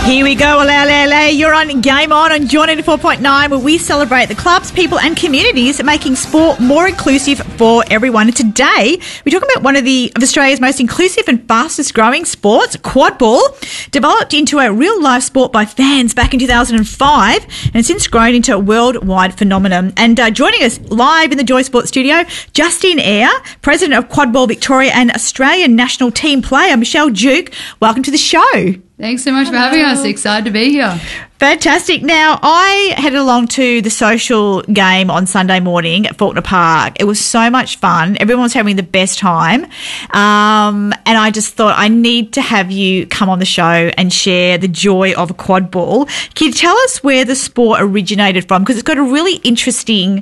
Here we go, Olé. You're on Game On Joy 94.9, where we celebrate the clubs, people and communities making sport more inclusive for everyone. And today, we're talking about one of Australia's most inclusive and fastest growing sports, quad ball, developed into a real life sport by fans back in 2005 and since grown into a worldwide phenomenon. And joining us live in the Joy Sports studio, Justine Eyre, President of Quad Ball Victoria and Australian national team player, Michelle Duke. Welcome to the show. Thanks so much for having us. Excited to be here. Fantastic. Now, I headed along to the social game on Sunday morning at Faulkner Park. It was so much fun. Everyone was having the best time. And I just thought I need to have you come on the show and share the joy of quad ball. Can you tell us where the sport originated from? Because it's got a really interesting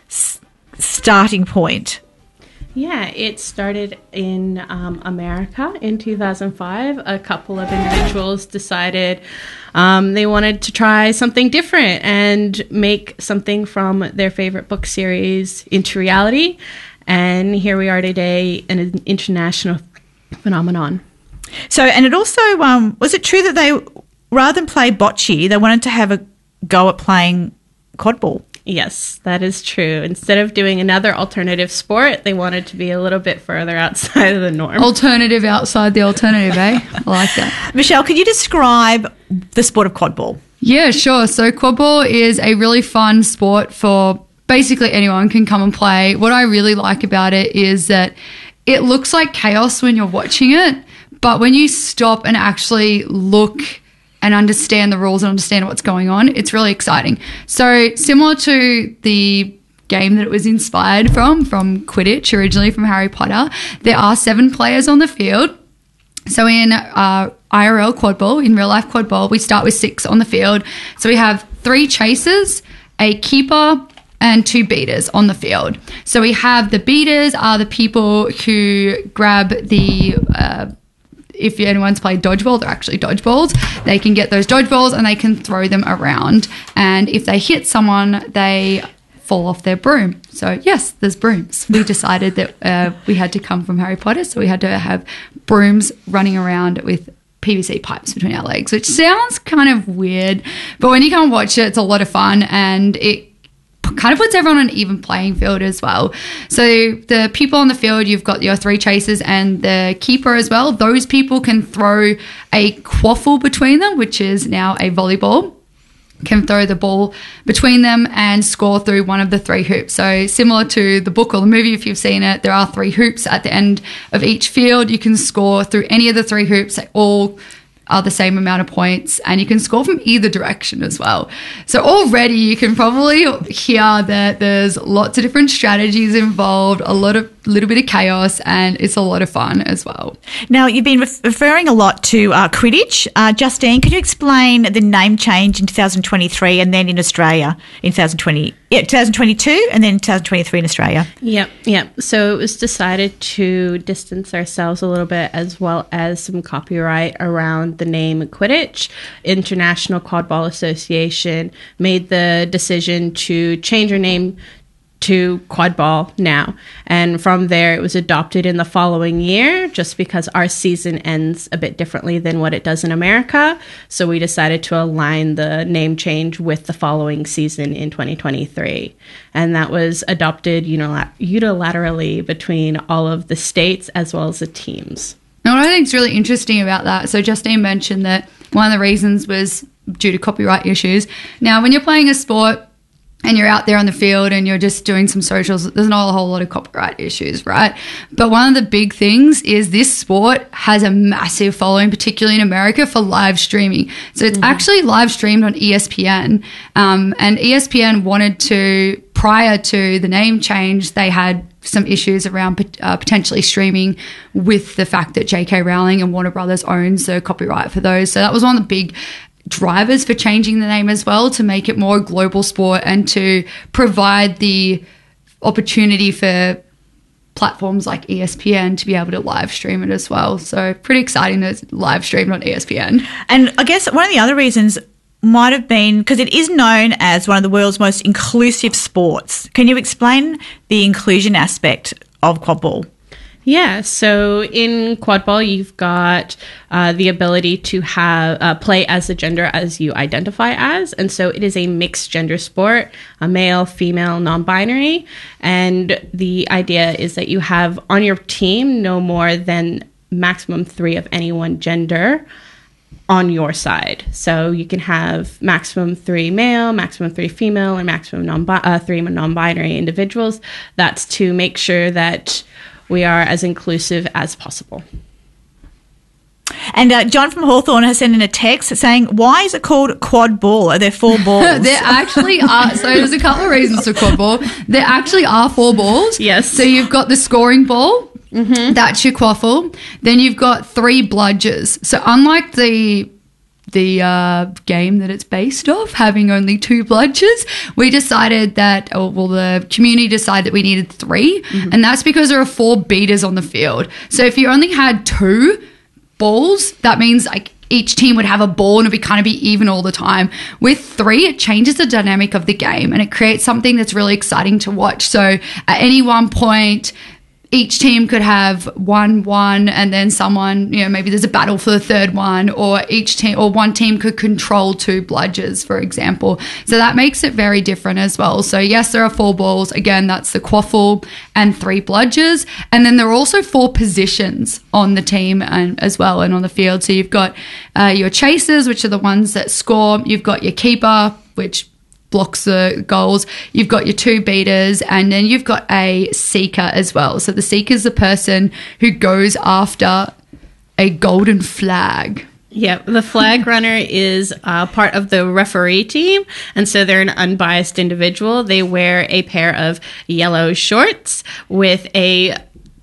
starting point. Yeah, it started in America in 2005. A couple of individuals decided they wanted to try something different and make something from their favorite book series into reality. And here we are today, an international phenomenon. So, and it also, was it true that they, rather than play bocce, they wanted to have a go at playing quad ball? Yes, that is true. Instead of doing another alternative sport, they wanted to be a little bit further outside of the norm. Alternative outside the alternative, eh? I like that. Michelle, could you describe the sport of quad ball? Yeah, sure. So quad ball is a really fun sport for basically anyone can come and play. What I really like about it is that it looks like chaos when you're watching it, but when you stop and actually look and understand the rules and understand what's going on, it's really exciting. So similar to the game that it was inspired from Quidditch, originally from Harry Potter, there are 7 players on the field. So in IRL quad ball, in real life quad ball, we start with 6 on the field. So we have 3 chasers, a keeper, and 2 beaters on the field. So we have the beaters are the people who grab the if anyone's played dodgeball, they're actually dodgeballs. They can get those dodgeballs and they can throw them around. And if they hit someone, they fall off their broom. So, yes, there's brooms. We decided that we had to come from Harry Potter, so we had to have brooms running around with PVC pipes between our legs, which sounds kind of weird. But when you come and watch it, it's a lot of fun, and it kind of puts everyone on an even playing field as well. So the people on the field, you've got your 3 chasers and the keeper as well. Those people can throw a quaffle between them, which is now a volleyball, can throw the ball between them and score through one of the 3 hoops. So similar to the book or the movie, if you've seen it, there are 3 hoops at the end of each field. You can score through any of the 3 hoops. They all are the same amount of points, and you can score from either direction as well. So already you can probably hear that there's lots of different strategies involved, little bit of chaos, and it's a lot of fun as well. Now, you've been referring a lot to Quidditch. Justine, could you explain the name change in 2023 and then in Australia in 2022 and then 2023 in Australia? Yep. So it was decided to distance ourselves a little bit, as well as some copyright around the name Quidditch. International Quad Ball Association made the decision to change your name to quad ball now, and from there it was adopted in the following year, just because our season ends a bit differently than what it does in America. So we decided to align the name change with the following season in 2023, and that was adopted unilaterally between all of the states as well as the teams. Now, what I think is really interesting about that, so Justine mentioned that one of the reasons was due to copyright issues. Now, when you're playing a sport and you're out there on the field and you're just doing some socials, there's not a whole lot of copyright issues, right? But one of the big things is this sport has a massive following, particularly in America, for live streaming. So it's actually live streamed on ESPN. And ESPN wanted to, prior to the name change, they had some issues around potentially streaming with the fact that J.K. Rowling and Warner Brothers owns the copyright for those. So that was one of the big drivers for changing the name as well, to make it more a global sport and to provide the opportunity for platforms like ESPN to be able to live stream it as well. So pretty exciting that it's live streamed on ESPN. And I guess one of the other reasons might have been because it is known as one of the world's most inclusive sports. Can you explain the inclusion aspect of quad ball? Yeah, so in quad ball, you've got the ability to have play as the gender as you identify as, and so it is a mixed gender sport, a male, female, non-binary, and the idea is that you have on your team no more than maximum 3 of any one gender on your side. So you can have maximum 3 male, maximum 3 female, or maximum 3 non-binary individuals. That's to make sure that we are as inclusive as possible. And John from Hawthorne has sent in a text saying, why is it called quad ball? Are there 4 balls? There actually are. So there's a couple of reasons for quad ball. There actually are 4 balls. Yes. So you've got the scoring ball. Mm-hmm. That's your quaffle. Then you've got 3 bludgers. So unlike the game that it's based off, having only 2 bludgers, we decided that, the community decided that we needed 3, and that's because there are 4 beaters on the field. So if you only had 2 balls, that means like each team would have a ball and it'd be even all the time. With 3, it changes the dynamic of the game and it creates something that's really exciting to watch. So at any one point, each team could have 1-1 and then someone, maybe there's a battle for the 3rd one, or each team or one team could control 2 bludgers, for example. So that makes it very different as well. So yes, there are 4 balls. Again, that's the quaffle and 3 bludgers. And then there are also 4 positions on the team and as well and on the field. So you've got your chasers, which are the ones that score. You've got your keeper, which blocks the goals. You've got your 2 beaters, and then you've got a seeker as well. So the seeker is the person who goes after a golden flag. Yeah, the flag runner is part of the referee team, and so they're an unbiased individual. They wear a pair of yellow shorts with a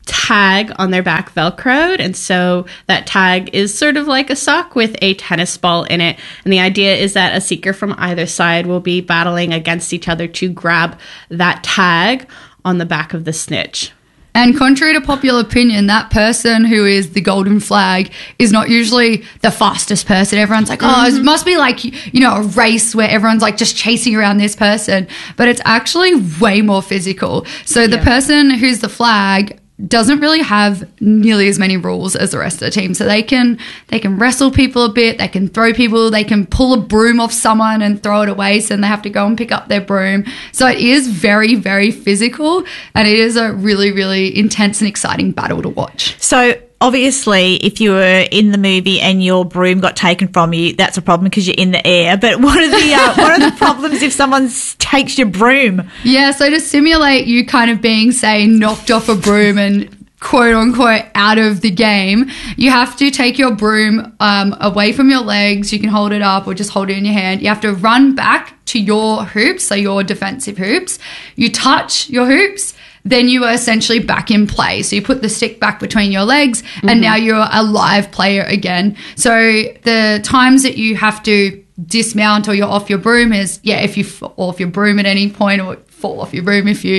tag on their back velcroed, and so that tag is sort of like a sock with a tennis ball in it, and the idea is that a seeker from either side will be battling against each other to grab that tag on the back of the snitch. And contrary to popular opinion, that person who is the golden flag is not usually the fastest person. Everyone's like, it must be like, a race where everyone's like just chasing around this person. But it's actually way more physical. So the person who's the flag doesn't really have nearly as many rules as the rest of the team. So they can wrestle people a bit, they can throw people, they can pull a broom off someone and throw it away, so then they have to go and pick up their broom. So it is very, very physical, and it is a really, really intense and exciting battle to watch. So obviously, if you were in the movie and your broom got taken from you, that's a problem because you're in the air. But what are the problems if someone takes your broom? Yeah, so to simulate you kind of being, say, knocked off a broom and quote unquote out of the game, you have to take your broom away from your legs. You can hold it up or just hold it in your hand. You have to run back to your hoops, so your defensive hoops. You touch your hoops, then you are essentially back in play. So you put the stick back between your legs, and now you're a live player again. So the times that you have to dismount or you're off your broom is, if you fall off your broom at any point, or fall off your broom if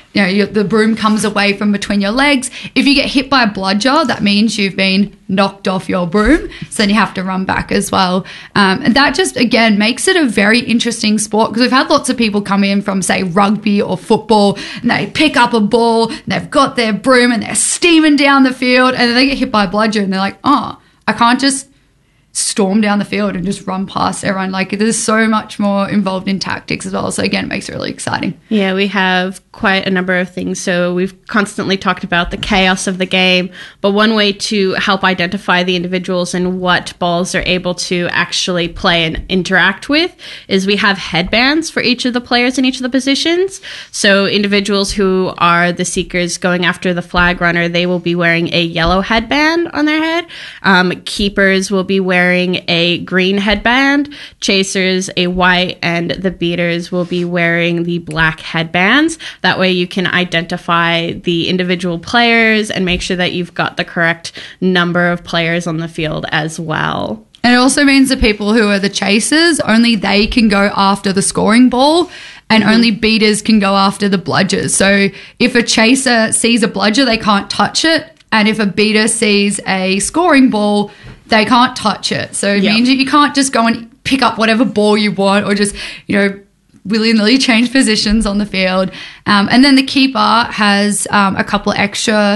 the broom comes away from between your legs. If you get hit by a bludger, that means you've been knocked off your broom, so then you have to run back as well. And that just, again, makes it a very interesting sport, because we've had lots of people come in from, say, rugby or football, and they pick up a ball, and they've got their broom, and they're steaming down the field, and then they get hit by a bludger, and they're like, I can't just storm down the field and just run past everyone. Like, there's so much more involved in tactics as well. So again, it makes it really exciting. Yeah, we have quite a number of things. So we've constantly talked about the chaos of the game, but one way to help identify the individuals and what balls they're able to actually play and interact with is we have headbands for each of the players in each of the positions. So individuals who are the seekers going after the flag runner, they will be wearing a yellow headband on their head. Keepers will be wearing a green headband, chasers a white, and the beaters will be wearing the black headbands. That way you can identify the individual players and make sure that you've got the correct number of players on the field as well. And it also means that people who are the chasers, only they can go after the scoring ball, and only beaters can go after the bludgers. So if a chaser sees a bludger, they can't touch it. And if a beater sees a scoring ball, they can't touch it. So it means that you can't just go and pick up whatever ball you want, or just, willy-nilly change positions on the field. And then the keeper has a couple of extra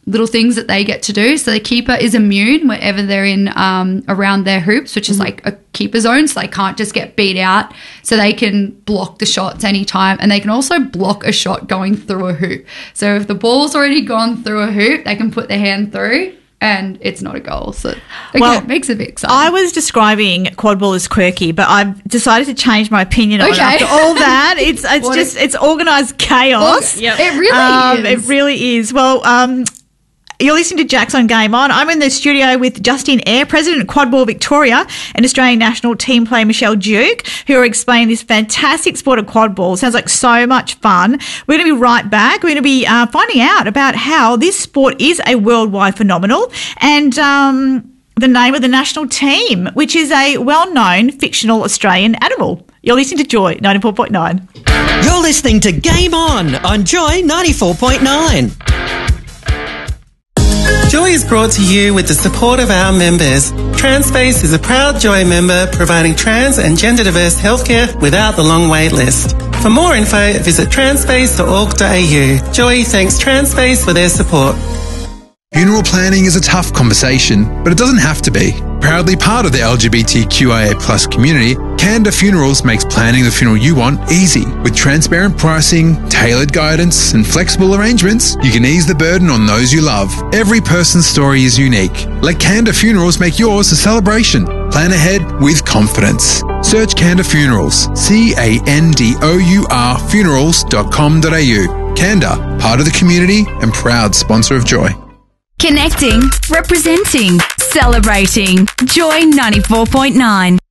little things that they get to do. So the keeper is immune wherever they're in around their hoops, which is like a keeper zone, so they can't just get beat out. So they can block the shots anytime, and they can also block a shot going through a hoop. So if the ball's already gone through a hoop, they can put their hand through and it's not a goal. So again, it makes it a bit exciting. I was describing quad ball as quirky, but I've decided to change my opinion on it after all that. It's organised chaos. Yep. It really is. It really is. Well, you're listening to Jax on Game On. I'm in the studio with Justine Eyre, President of Quad Ball Victoria, and Australian national team player Michelle Duke, who are explaining this fantastic sport of quad ball. Sounds like so much fun. We're going to be right back. We're going to be finding out about how this sport is a worldwide phenomenon and the name of the national team, which is a well-known fictional Australian animal. You're listening to Joy 94.9. You're listening to Game On Joy 94.9. Joy is brought to you with the support of our members. Transpace is a proud Joy member providing trans and gender diverse healthcare without the long wait list. For more info, visit transpace.org.au. Joy thanks Transpace for their support. Funeral planning is a tough conversation, but it doesn't have to be. Proudly part of the LGBTQIA+ community, Canada Funerals makes planning the funeral you want easy. With transparent pricing, tailored guidance, and flexible arrangements, you can ease the burden on those you love. Every person's story is unique. Let Canada Funerals make yours a celebration. Plan ahead with confidence. Search Canada Funerals, CANDOUR funerals.com.au. Canada, part of the community and proud sponsor of Joy. Connecting, representing, celebrating. Joy 94.9.